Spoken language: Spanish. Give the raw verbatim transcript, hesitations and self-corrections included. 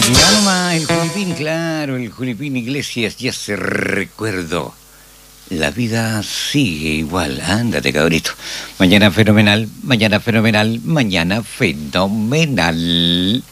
Ya nomás, el Julipín, claro, el Julipín Iglesias, ya se recuerdo. La vida sigue igual, ándate cabrito. Mañana fenomenal, mañana fenomenal, mañana fenomenal.